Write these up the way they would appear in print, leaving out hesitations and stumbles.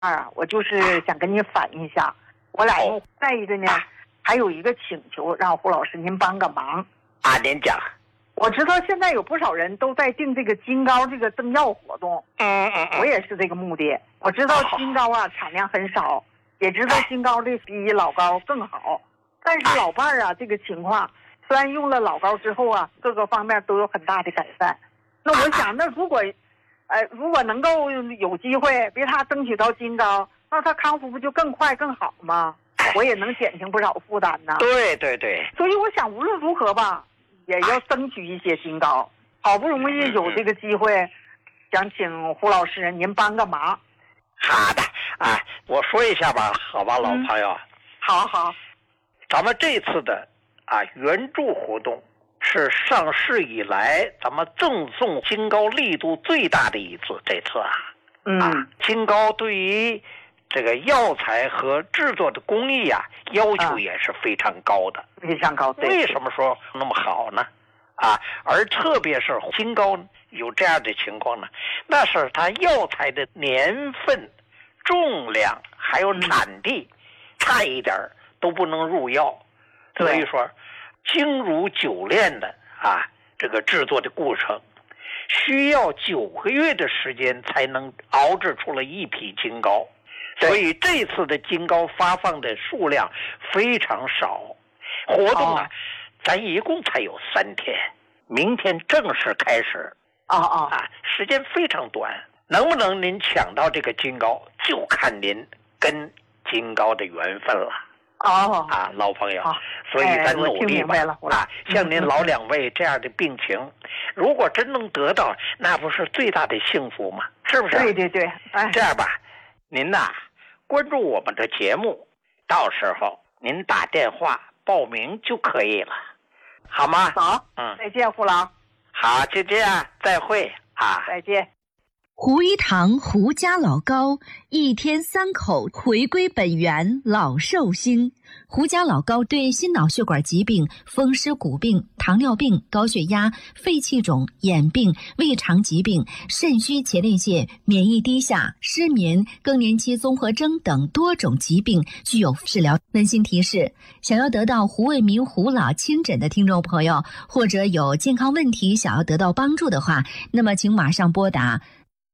我就是想跟你反映一下，我俩再一个呢，还有一个请求，让胡老师您帮个忙啊。您讲。 我知道现在有不少人都在订这个金糕这个赠药活动，我也是这个目的。我知道金糕产量很少，也知道金糕的比老糕更好，但是老伴儿这个情况，虽然用了老糕之后各个方面都有很大的改善。那我想，那如果能够有机会为他争取到金糕，那他康复不就更快更好吗？我也能减轻不少负担呢。 对对对。 所以我想，无论如何吧，也要争取一些金糕。好不容易有这个机会，想请胡老师您帮个忙。 好的我说一下吧，好吧，老朋友。 好。 咱们这次的援助活动是上市以来咱们赠送金糕力度最大的一次。这次金糕对于这个药材和制作的工艺要求也是非常高的， 非常高。 为什么说那么好呢？而特别是金糕有这样的情况呢，那是它药材的年份、重量还有产地差一点都不能入药，所以说精如久炼的这个制作的过程需要9个月的时间才能熬制出了一批金糕，所以这次的金糕发放的数量非常少。活动咱一共才有3天，明天正式开始。时间非常短，能不能您抢到这个金糕，就看您跟金糕的缘分了。老朋友，所以咱努力吧。像您老2位这样的病情，如果真能得到，那不是最大的幸福吗？是不是？ 对。 这样吧，您关注我们的节目，到时候您打电话报名就可以了，好吗？ 好，再见，胡老。 好，就这样，再会再见。 胡一堂胡家老糕，1天3口，回归本源，老寿星。胡家老糕对心脑血管疾病、风湿骨病、糖尿病、高血压、肺气肿、眼病、胃肠疾病、肾虚前列腺、免疫低下、失眠、更年期综合征等多种疾病具有治疗。温馨提示：想要得到胡卫民胡老亲诊的听众朋友，或者有健康问题想要得到帮助的话，那么请马上拨打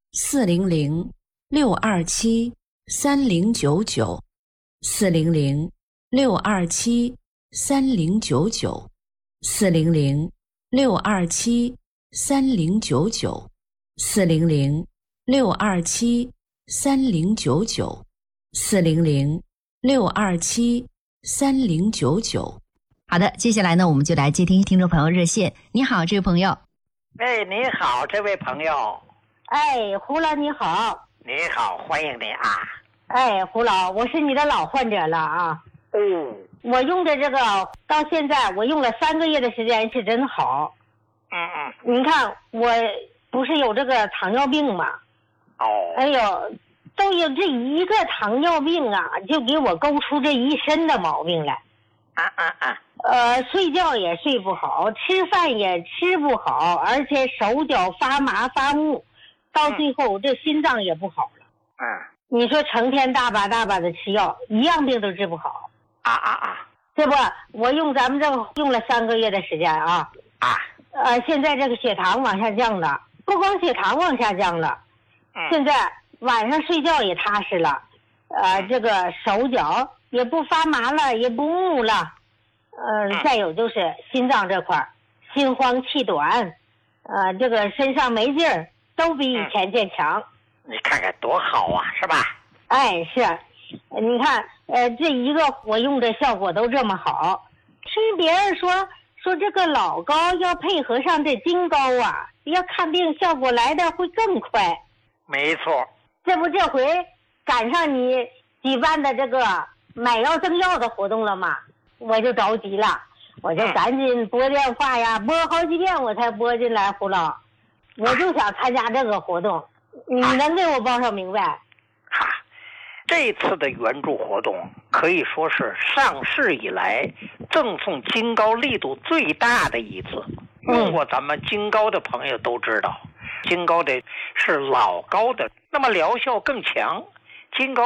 400-627-3099 400-627-3099 400-627-3099 400-627-3099 400-627-3099。 好的，接下来呢，我们就来接听听众朋友热线。你好，这位朋友。 你好，这位朋友。 胡老你好。 你好，欢迎你胡老，我是你的老患者了我用的这个到现在我用了3个月的时间是真好。你看我不是有这个糖尿病吗？都有这一个糖尿病就给我勾出这一身的毛病来。睡觉也睡不好，吃饭也吃不好，而且手脚发麻发木，到最后这心脏也不好了。你说成天大把的吃药，一样病都治不好。这不，我用咱们这个用了3个月的时间现在这个血糖往下降了，不光血糖往下降了，现在晚上睡觉也踏实了，这个手脚也不发麻了，也不木了，再有就是心脏这块心慌气短，这个身上没劲儿，都比以前渐强。 你看看多好是吧？ 是，你看，这一个我用的效果都这么好，听别人说这个老糕要配合上这金糕要看病效果来的会更快。 没错。 这回赶上你举办的这个买药赠药的活动了嘛，我就着急了，我就赶紧拨电话拨好几遍我才拨进来。胡老，我就想参加这个活动，你能给我报上明白？ 这次的援助活动可以说是上市以来赠送金糕力度最大的一次。用过咱们金糕的朋友都知道，金糕的是老糕的，那么疗效更强， 金